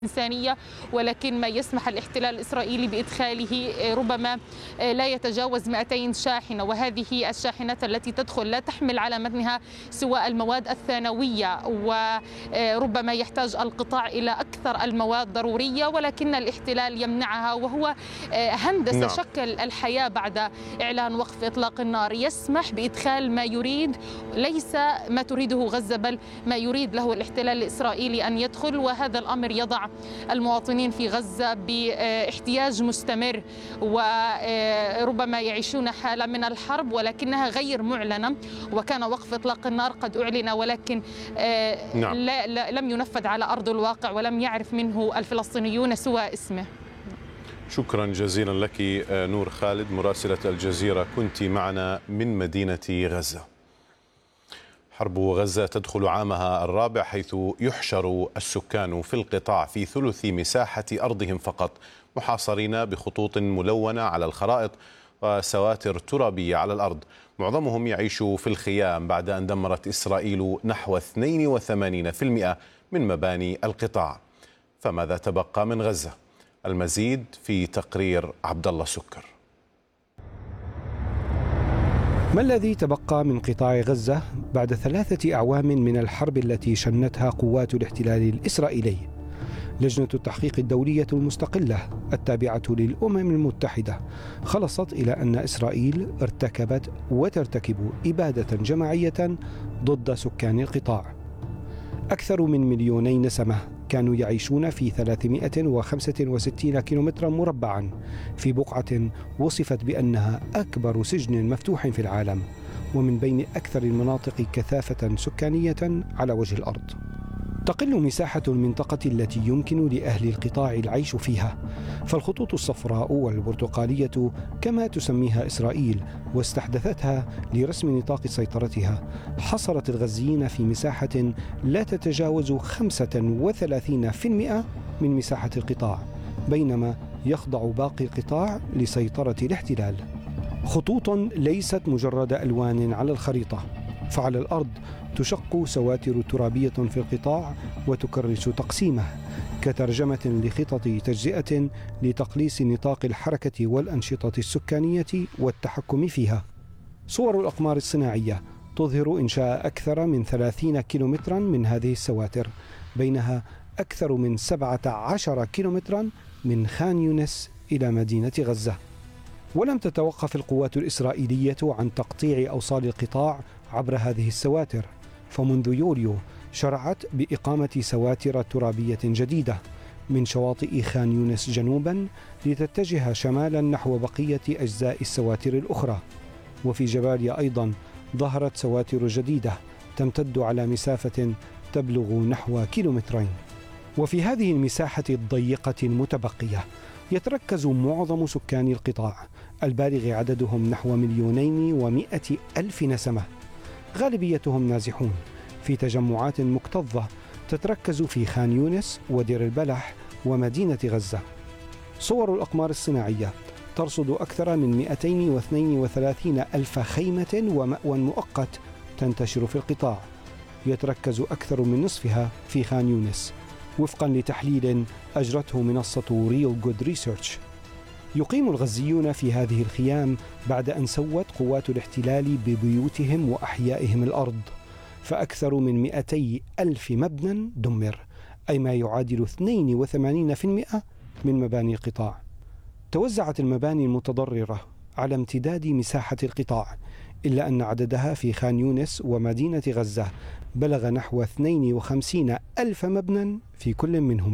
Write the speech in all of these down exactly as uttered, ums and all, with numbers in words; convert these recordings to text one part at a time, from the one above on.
إنسانية، ولكن ما يسمح الاحتلال الإسرائيلي بإدخاله ربما لا يتجاوز مئتين شاحنة، وهذه الشاحنات التي تدخل لا تحمل على متنها سوى المواد الثانوية، وربما يحتاج القطاع إلى أكثر المواد ضرورية، ولكن الاحتلال يمنعها، وهو هندس نعم. شكل الحياة بعد إعلان وقف إطلاق النار، يسمح بإدخال ما يريد، ليس ما تريده غزة بل ما يريد له الاحتلال الإسرائيلي أن يدخل، وهذا الأمر يضع المواطنين في غزة باحتياج مستمر، وربما يعيشون حالة من الحرب ولكنها غير معلنة، وكان وقف إطلاق النار قد أعلن ولكن نعم. لا لا لم ينفذ على أرض الواقع، ولم يعرف منه الفلسطينيون سوى اسمه. شكرا جزيلا لك نور خالد مراسلة الجزيرة، كنت معنا من مدينة غزة. حرب غزة تدخل عامها الرابع، حيث يحشر السكان في القطاع في ثلث مساحة أرضهم فقط، محاصرين بخطوط ملونة على الخرائط وسواتر ترابية على الأرض. معظمهم يعيش في الخيام بعد أن دمرت إسرائيل نحو اثنين وثمانين بالمئة من مباني القطاع. فماذا تبقى من غزة؟ المزيد في تقرير عبد الله سكر. ما الذي تبقى من قطاع غزة بعد ثلاثة أعوام من الحرب التي شنتها قوات الاحتلال الإسرائيلي؟ لجنة التحقيق الدولية المستقلة التابعة للأمم المتحدة خلصت إلى أن إسرائيل ارتكبت وترتكب إبادة جماعية ضد سكان القطاع. أكثر من مليوني نسمة كانوا يعيشون في ثلاثمئة وخمسة وستين كيلومترا مربعا في بقعة وصفت بأنها أكبر سجن مفتوح في العالم، ومن بين أكثر المناطق كثافة سكانية على وجه الأرض. تقل مساحة المنطقة التي يمكن لأهل القطاع العيش فيها، فالخطوط الصفراء والبرتقالية كما تسميها إسرائيل واستحدثتها لرسم نطاق سيطرتها حصرت الغزيين في مساحة لا تتجاوز خمسة وثلاثين بالمئة من مساحة القطاع، بينما يخضع باقي القطاع لسيطرة الاحتلال. خطوط ليست مجرد ألوان على الخريطة، فعلى الأرض تشق سواتر ترابية في القطاع وتكرس تقسيمه كترجمة لخطط تجزئة لتقليص نطاق الحركة والأنشطة السكانية والتحكم فيها. صور الأقمار الصناعية تظهر إنشاء أكثر من ثلاثين كيلومترا من هذه السواتر، بينها أكثر من سبعة عشر كيلومترا من خان يونس إلى مدينة غزة. ولم تتوقف القوات الإسرائيلية عن تقطيع أوصال القطاع عبر هذه السواتر، فمنذ يوليو شرعت بإقامة سواتر ترابية جديدة من شواطئ خان يونس جنوبا لتتجه شمالا نحو بقية أجزاء السواتر الأخرى. وفي جباليا أيضا ظهرت سواتر جديدة تمتد على مسافة تبلغ نحو كيلومترين. وفي هذه المساحة الضيقة المتبقية يتركز معظم سكان القطاع البالغ عددهم نحو مليونين ومئة ألف نسمة، غالبيتهم نازحون في تجمعات مكتظة تتركز في خان يونس ودير البلح ومدينة غزة. صور الأقمار الصناعية ترصد أكثر من مئتين واثنين وثلاثين ألف خيمة ومأوى مؤقت تنتشر في القطاع، يتركز أكثر من نصفها في خان يونس وفقا لتحليل أجرته منصة ريل جود ريسيرش. يقيم الغزيون في هذه الخيام بعد أن سوت قوات الاحتلال ببيوتهم وأحيائهم الأرض، فأكثر من مئتي ألف مبنى دمر، أي ما يعادل اثنين وثمانين بالمئة من مباني القطاع. توزعت المباني المتضررة على امتداد مساحة القطاع، إلا أن عددها في خان يونس ومدينة غزة بلغ نحو اثنين وخمسين ألف مبنى في كل منهما.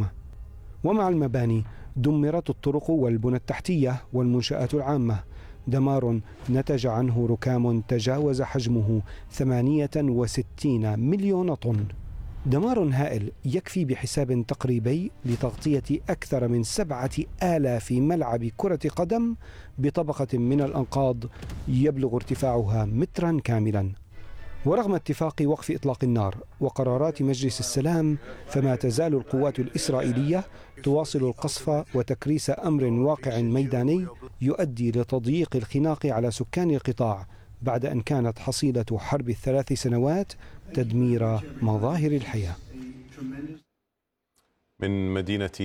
ومع المباني دمرت الطرق والبنى التحتية والمنشآت العامة، دمار نتج عنه ركام تجاوز حجمه ثمانية وستين مليون طن. دمار هائل يكفي بحساب تقريبي لتغطية أكثر من سبعة آلاف ملعب كرة قدم بطبقة من الأنقاض يبلغ ارتفاعها مترا كاملا. ورغم اتفاق وقف إطلاق النار وقرارات مجلس السلام، فما تزال القوات الإسرائيلية تواصل القصف وتكريس أمر واقع ميداني يؤدي لتضييق الخناق على سكان القطاع، بعد أن كانت حصيلة حرب الثلاث سنوات تدمير مظاهر الحياة. من مدينة